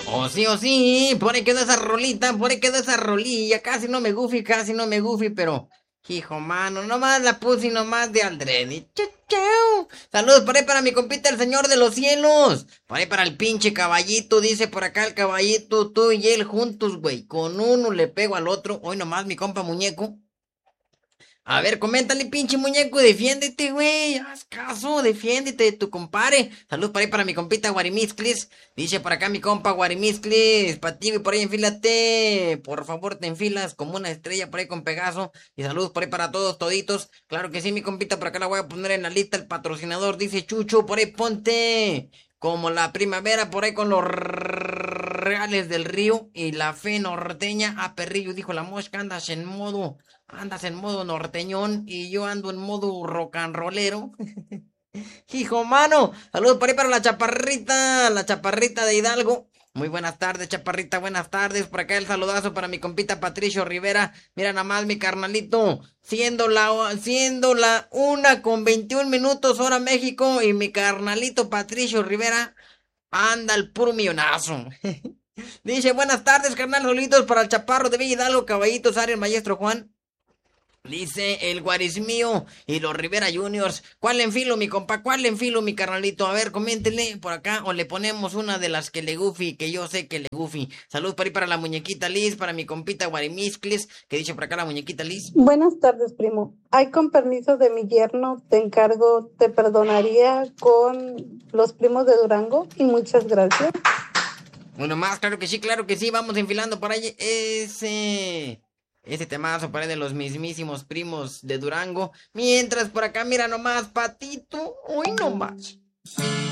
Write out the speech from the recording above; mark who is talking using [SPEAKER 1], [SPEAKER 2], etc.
[SPEAKER 1] O sí, por ahí quedó esa rolita, por ahí quedó esa rolilla, casi no me gufi, pero, hijo mano, nomás la puse y nomás de Aldredi. Chau, chau. Saludos por ahí para mi compita el señor de los cielos, por ahí para el pinche caballito, dice por acá el caballito, tú y él juntos, güey, con uno le pego al otro, hoy nomás mi compa muñeco. A ver, coméntale, pinche muñeco, defiéndete, güey. Haz caso, defiéndete de tu compare. Salud por ahí para mi compita Guarimisclis. Dice por acá mi compa Guarimisclis. Pa' ti, güey, por ahí enfílate. Por favor, te enfilas como una estrella por ahí con Pegaso. Y saludos por ahí para todos, toditos. Claro que sí, mi compita, por acá la voy a poner en la lista. El patrocinador dice Chucho, por ahí ponte. Como la primavera, por ahí con los reales del río. Y la fe norteña. A perrillo, dijo la mosca, Andas en modo norteñón y yo ando en modo rock and rollero. Hijo mano, saludos por ahí para la chaparrita de Hidalgo. Muy buenas tardes, chaparrita, buenas tardes. Por acá el saludazo para mi compita Patricio Rivera. Mira nada más mi carnalito, siendo la 1:21 hora México y mi carnalito Patricio Rivera anda al puro millonazo. Dice, buenas tardes, carnal, solitos para el chaparro de Villa Hidalgo, caballitos, área el maestro Juan. Dice el Guarismío y los Rivera Juniors. ¿Cuál le enfilo, mi compa? ¿Cuál le enfilo, mi carnalito? A ver, coméntenle por acá o le ponemos una de las que le gufi, que yo sé que le gufi. Salud por ahí para la muñequita Liz, para mi compita Guarimisclis, que dice por acá la muñequita Liz.
[SPEAKER 2] Buenas tardes, primo. Ay, con permiso de mi yerno, te encargo, te perdonaría con los primos de Durango y muchas gracias.
[SPEAKER 1] Bueno, más, claro que sí, vamos enfilando por ahí ese temazo por ahí de los mismísimos primos de Durango. Mientras por acá, mira nomás, Patito, hoy nomás.